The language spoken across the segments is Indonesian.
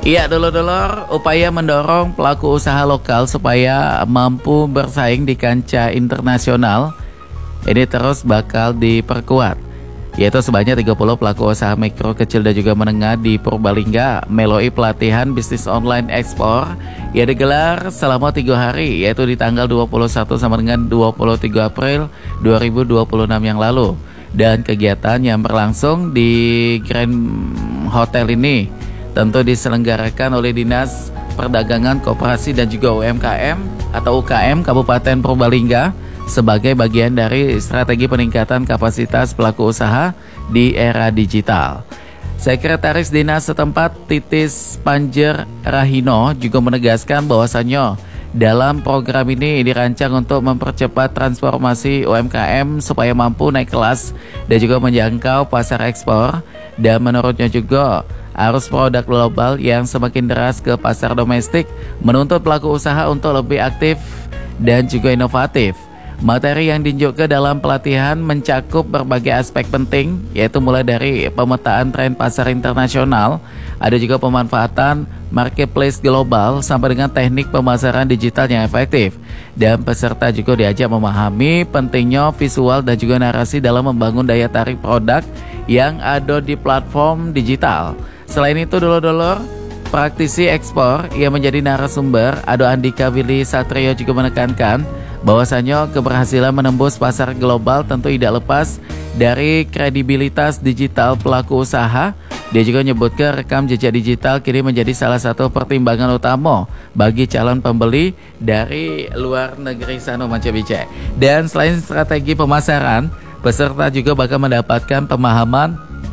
Iya, dulur-dulur, upaya mendorong pelaku usaha lokal supaya mampu bersaing di kancah internasional ini terus bakal diperkuat. Yaitu sebanyak 30 pelaku usaha mikro, kecil dan juga menengah di Purbalingga melalui pelatihan bisnis online ekspor yang digelar selama 3 hari, yaitu di tanggal 21 sama dengan 23 April 2026 yang lalu. Dan kegiatan yang berlangsung di Grand Hotel ini tentu diselenggarakan oleh Dinas Perdagangan, Koperasi dan juga UMKM atau UKM Kabupaten Purbalingga sebagai bagian dari strategi peningkatan kapasitas pelaku usaha di era digital. Sekretaris Dinas setempat Titis Panjer Rahino juga menegaskan bahwasannya dalam program ini dirancang untuk mempercepat transformasi UMKM supaya mampu naik kelas dan juga menjangkau pasar ekspor, dan menurutnya juga arus produk global yang semakin deras ke pasar domestik menuntut pelaku usaha untuk lebih aktif dan juga inovatif. Materi yang diunjukkan dalam pelatihan mencakup berbagai aspek penting, yaitu mulai dari pemetaan tren pasar internasional, ada juga pemanfaatan marketplace global sampai dengan teknik pemasaran digital yang efektif. Dan peserta juga diajak memahami pentingnya visual dan juga narasi dalam membangun daya tarik produk yang ada di platform digital. Selain itu, dulur-dulur, praktisi ekspor yang menjadi narasumber Ado Andika Willy Satrio juga menekankan bahwasanya keberhasilan menembus pasar global tentu tidak lepas dari kredibilitas digital pelaku usaha. Dia juga menyebutkan rekam jejak digital kini menjadi salah satu pertimbangan utama bagi calon pembeli dari luar negeri sana manca bice. Dan selain strategi pemasaran, peserta juga bakal mendapatkan pemahaman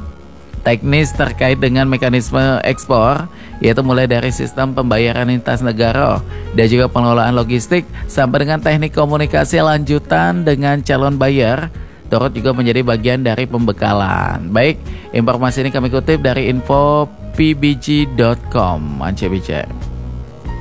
teknis terkait dengan mekanisme ekspor, yaitu mulai dari sistem pembayaran lintas negara dan juga pengelolaan logistik sampai dengan teknik komunikasi lanjutan dengan calon buyer turut juga menjadi bagian dari pembekalan. Baik, informasi ini kami kutip dari info pbg.com. Anca bicara.